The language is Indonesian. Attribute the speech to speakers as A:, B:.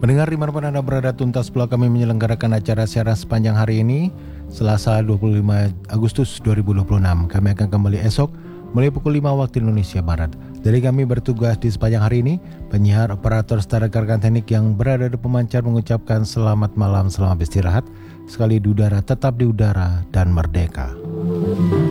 A: Pendengar dimanapun Anda berada, tuntas pula kami menyelenggarakan acara siaran sepanjang hari ini, Selasa 25 Agustus 2026. Kami akan kembali esok mulai pukul 5 waktu Indonesia Barat. Dari kami bertugas di sepanjang hari ini, penyiar, operator, serta rekan teknik yang berada di pemancar mengucapkan selamat malam, selamat istirahat, sekali di udara, tetap di udara, dan merdeka.